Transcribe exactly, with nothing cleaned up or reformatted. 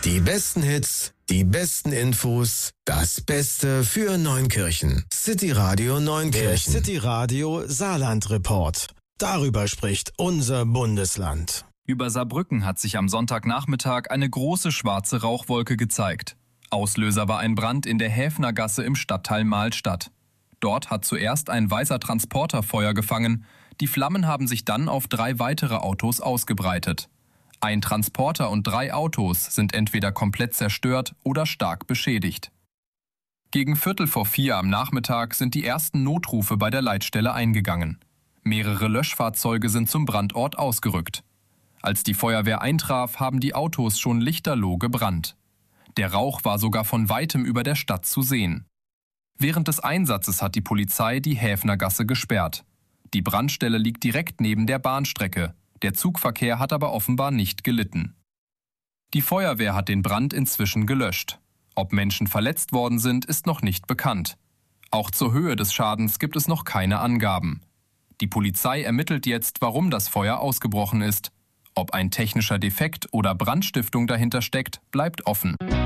Die besten Hits, die besten Infos, das Beste für Neunkirchen. City Radio Neunkirchen. Der City Radio Saarland Report. Darüber spricht unser Bundesland. Über Saarbrücken hat sich am Sonntagnachmittag eine große schwarze Rauchwolke gezeigt. Auslöser war ein Brand in der Häfnergasse im Stadtteil Mahlstadt. Dort hat zuerst ein weißer Transporter Feuer gefangen. Die Flammen haben sich dann auf drei weitere Autos ausgebreitet. Ein Transporter und drei Autos sind entweder komplett zerstört oder stark beschädigt. Gegen Viertel vor vier am Nachmittag sind die ersten Notrufe bei der Leitstelle eingegangen. Mehrere Löschfahrzeuge sind zum Brandort ausgerückt. Als die Feuerwehr eintraf, haben die Autos schon lichterloh gebrannt. Der Rauch war sogar von weitem über der Stadt zu sehen. Während des Einsatzes hat die Polizei die Häfnergasse gesperrt. Die Brandstelle liegt direkt neben der Bahnstrecke. Der Zugverkehr hat aber offenbar nicht gelitten. Die Feuerwehr hat den Brand inzwischen gelöscht. Ob Menschen verletzt worden sind, ist noch nicht bekannt. Auch zur Höhe des Schadens gibt es noch keine Angaben. Die Polizei ermittelt jetzt, warum das Feuer ausgebrochen ist. Ob ein technischer Defekt oder Brandstiftung dahinter steckt, bleibt offen.